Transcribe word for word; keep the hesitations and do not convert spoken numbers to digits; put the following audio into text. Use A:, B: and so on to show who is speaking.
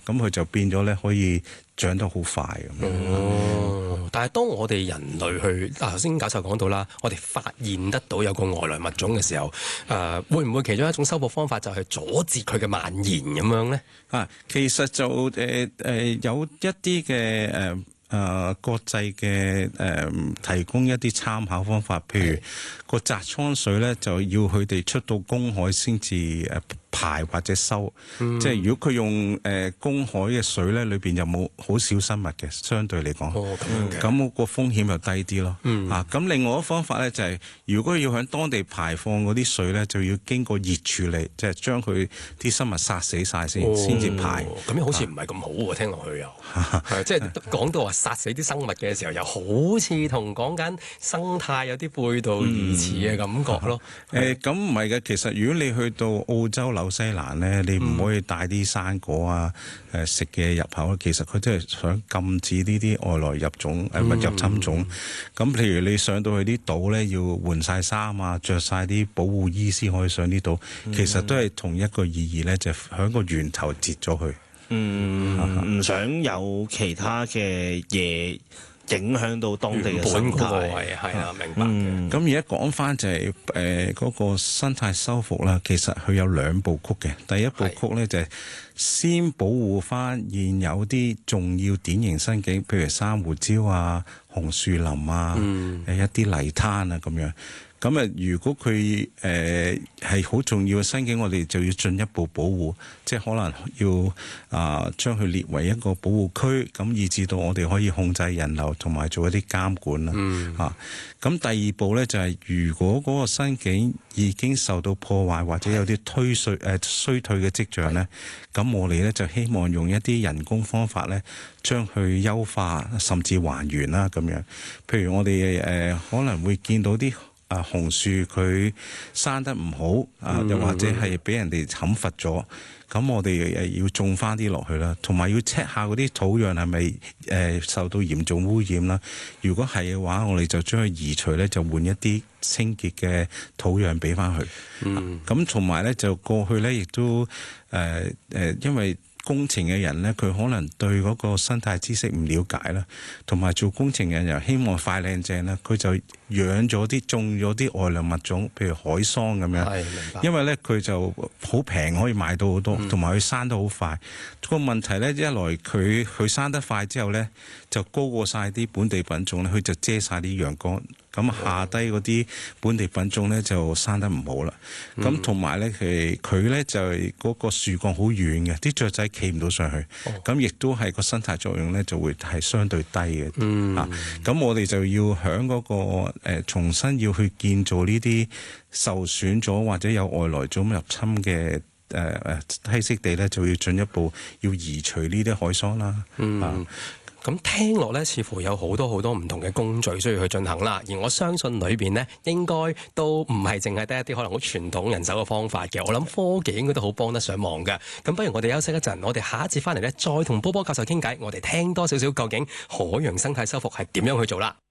A: 咁佢就變咗咧可以長得好快咁。
B: 哦，但係當我哋人類去啊，頭先教授講到啦，我哋發現得到有個外來物種嘅時候，誒、呃、會唔會其中一種修復方法就係阻截佢嘅蔓延咁樣咧？
A: 啊，其實就誒誒、呃呃、有一啲嘅誒誒國際嘅誒、呃、提供一啲參考方法，譬如個澤倉水咧，就要佢哋出到公海先至誒排或者收，嗯、即係如果佢用誒、呃、公海嘅水咧，裏邊又冇好少生物嘅，相對嚟講，
B: 哦咁嘅，
A: 咁個風險又低啲咯。嗯、啊，咁另外一個方法咧就係、是，如果要喺當地排放嗰啲水咧，就要經過熱處理，即係將佢啲生物殺死晒先，先至、哦、排。
B: 咁樣好似唔係咁好喎，啊、聽落去又係即係講到話殺死啲生物嘅時候，又好似同講緊生態有啲背道而馳嘅感覺咯。
A: 誒咁唔係嘅，其實如果你去到澳洲、紐西蘭咧，你唔可以帶啲生果啊、誒食嘅入口。其實佢真係想禁止呢啲外來入種誒物、嗯、入侵種。咁譬如你上到去啲島咧，要換晒衫啊，着晒啲保護衣先可以上啲島。嗯、其實都係同一個意義咧，就喺個源頭截咗佢。
C: 嗯，唔想有其他嘅嘢影響到當地嘅生態，
B: 係啦，明白。
A: 咁而家講翻就係誒嗰個生態修復啦，其實佢有兩部曲嘅。第一部曲咧就係先保護翻現有啲重要典型生境，譬如珊瑚礁啊、紅樹林啊、誒、嗯、一啲泥灘啊咁樣。咁啊，如果佢誒係好重要嘅生境，我哋就要進一步保護，即係可能要啊、呃、將佢列為一個保護區，咁以至到我哋可以控制人流同埋做一啲監管啦。嗯。啊，咁第二步咧就係、是，如果嗰個生境已經受到破壞或者有啲推衰誒、呃、衰退嘅跡象咧，咁我哋咧就希望用一啲人工方法咧，將佢優化甚至還原啦咁樣。譬如我哋誒、呃、可能會見到啲啊紅樹佢生得唔好啊，又或者係俾人哋砍伐咗，咁我哋誒要種翻啲落去啦，同埋要 check 下嗰啲土壤係咪誒受到嚴重污染啦。如果係嘅話，我哋就將佢移除咧，就換一啲清潔嘅土壤俾翻佢。嗯，咁同埋咧就過去咧亦都誒誒、呃呃，因為工程嘅人咧，佢可能對嗰個生態知識唔了解啦，同埋做工程嘅人又希望快靚正啦，佢就養咗啲種咗啲外來物種，譬如海桑咁樣。係，明白。因為咧佢就好平，可以買到好多，同埋佢生得好快。個問題咧，一來佢佢生得快之後咧，就高過晒啲本地品種咧，佢就遮晒啲陽光。咁下低嗰啲本地品種咧就生得唔好啦。咁同埋咧，佢佢咧就係嗰個樹幹好遠嘅，啲雀仔企唔到上去。咁亦、哦、都係個生態作用咧就會係相對低嘅。嗯，啊，咁我哋就要響嗰、嗰個誒、呃、重新要去建造呢啲受損咗或者有外來種入侵嘅誒誒棲息地咧，就要進一步要移除呢啲海桑啦。嗯。啊
B: 咁聽落咧，似乎有好多好多唔同嘅工序需要去進行啦。而我相信裏邊呢，應該都唔係淨係得一啲可能好傳統人手嘅方法嘅。我諗科技應該都好幫得上忙嘅。咁不如我哋休息一陣，我哋下一節翻嚟咧，再同波波教授傾偈，我哋聽多少少究竟海洋生態修復係點樣去做啦。